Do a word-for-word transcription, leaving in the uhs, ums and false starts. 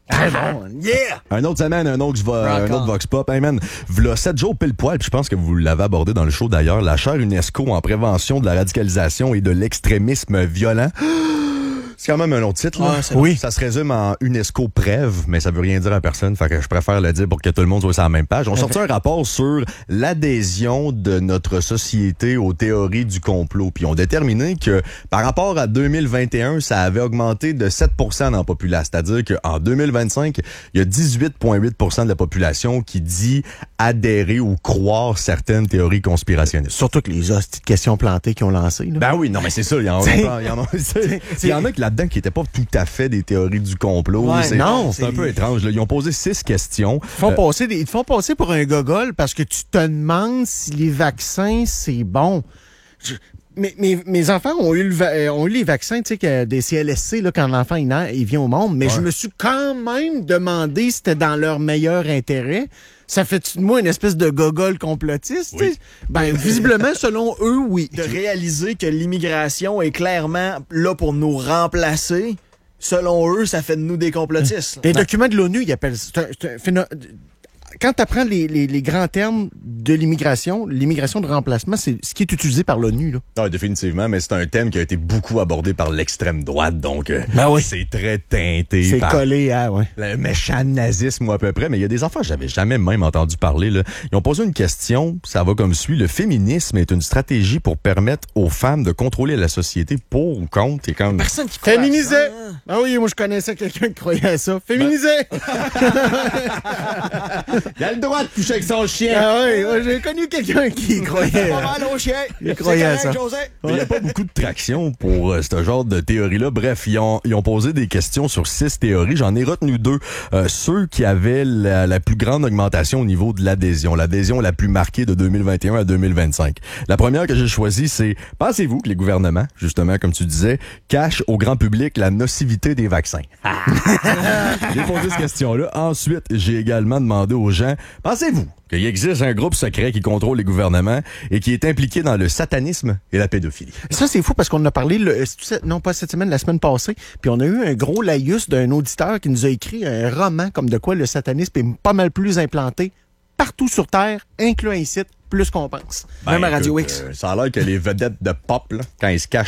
Ah bon, yeah! Un autre semaine, un autre, vo- un autre Vox Pop. Hey man, v'là sept jours pile poil, puis je pense que vous l'avez abordé dans le show d'ailleurs, la chaire UNESCO en prévention de la radicalisation et de l'extrémisme violent. C'est quand même un long titre, là. Ah, oui. Ça se résume en UNESCO Prév, mais ça veut rien dire à personne. Fait que je préfère le dire pour que tout le monde soit sur la même page. On sortit un rapport sur l'adhésion de notre société aux théories du complot. Puis on déterminé que par rapport à deux mille vingt et un, ça avait augmenté de sept pour cent dans la population. C'est-à-dire qu'en deux mille vingt-cinq, il y a dix-huit virgule huit pour cent de la population qui dit adhérer ou croire certaines théories conspirationnistes. Surtout que les hosties de questions plantées qu'ils ont lancées. Là. Ben oui, non, mais c'est ça. Il y en a, il y en a, il y en a qui là-dedans qui n'étaient pas tout à fait des théories du complot. Ouais, c'est, non, c'est, c'est un peu étrange. Là. Ils ont posé six questions. Ils te font, Euh, passer des, ils te font passer pour un gogol parce que tu te demandes si les vaccins, c'est bon. Je- mes, mes, mes enfants ont eu, le, va- euh, ont eu les vaccins, tu sais, que des C L S C là, quand l'enfant il, na- il vient au monde, mais Ouais. je me suis quand même demandé si c'était dans leur meilleur intérêt. Ça fait-tu de moi une espèce de gogol complotiste? tu sais? Ben, visiblement, selon eux, oui. De réaliser que l'immigration est clairement là pour nous remplacer, selon eux, ça fait de nous des complotistes. Les documents de l'ONU, ils appellent ça. c'est un- c'est un phéno- Quand tu apprends les, les, les grands termes de l'immigration, l'immigration de remplacement, c'est ce qui est utilisé par l'ONU. Là. Non, définitivement, mais c'est un thème qui a été beaucoup abordé par l'extrême droite, donc euh, Ben oui. c'est très teinté C'est par collé à, ouais. le méchant nazisme ou à peu près, mais il y a des enfants que j'avais jamais même entendu parler. Là. Ils ont posé une question, ça va comme suit. Le féminisme est une stratégie pour permettre aux femmes de contrôler la société pour ou contre? Et comme... Personne qui croit à Féminisé! ça. Ah oui, moi je connaissais quelqu'un qui croyait à ça. Féminisé! Il a le droit de coucher avec son chien! Ah oui, ouais, j'ai connu quelqu'un qui croyait. Pas mal au chien. Il croyait à C'est correct, ça. José. Mais il n'y a pas beaucoup de traction pour euh, ce genre de théorie-là. Bref, ils ont, ils ont posé des questions sur six théories. J'en ai retenu deux. Euh, ceux qui avaient la, la plus grande augmentation au niveau de l'adhésion. L'adhésion la plus marquée de deux mille vingt et un à deux mille vingt-cinq. La première que j'ai choisie, c'est « Pensez-vous que les gouvernements, justement, comme tu disais, cachent au grand public la nocivité des vaccins? » J'ai posé cette question-là. Ensuite, j'ai également demandé aux gens « Pensez-vous qu'il existe un groupe secret qui contrôle les gouvernements et qui est impliqué dans le satanisme et la pédophilie? » Ça, c'est fou parce qu'on en a parlé, le, non pas cette semaine, la semaine passée, puis on a eu un gros laïus d'un auditeur qui nous a écrit un roman comme de quoi le satanisme est pas mal plus implanté partout sur Terre, incluant ici, plus qu'on pense. Ben, Même à Radio écoute, X. euh, ça a l'air que les vedettes de pop, là, quand ils se cachent